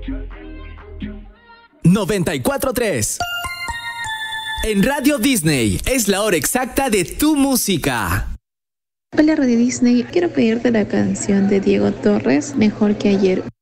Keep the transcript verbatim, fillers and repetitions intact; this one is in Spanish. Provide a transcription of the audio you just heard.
noventa y cuatro punto tres. En Radio Disney es la hora exacta de tu música. Hola Radio Disney, quiero pedirte la canción de Diego Torres, Mejor que ayer.